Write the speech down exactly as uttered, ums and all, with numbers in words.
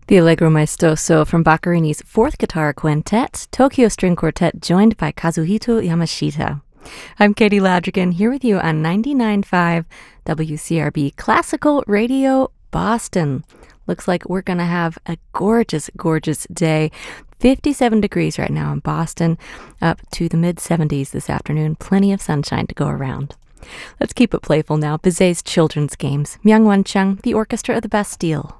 The Allegro Maestoso from Boccherini's Fourth Guitar Quintet, Tokyo String Quartet joined by Kazuhito Yamashita. I'm Katie Ladrigan here with you on ninety-nine point five W C R B Classical Radio Boston. Looks like we're going to have a gorgeous, gorgeous day. fifty-seven degrees right now in Boston, up to the mid seventies this afternoon. Plenty of sunshine to go around. Let's keep it playful now. Bizet's Children's Games. Myung-Whun Chung, the Orchestra of the Bastille.